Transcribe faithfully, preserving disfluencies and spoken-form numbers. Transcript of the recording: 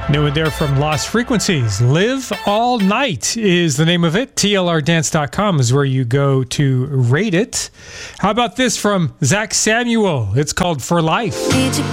New one there from Lost Frequencies. Live All Night is the name of it. T L R dance dot com is where you go to rate it. How about this from Zach Samuel? It's called For Life. Need you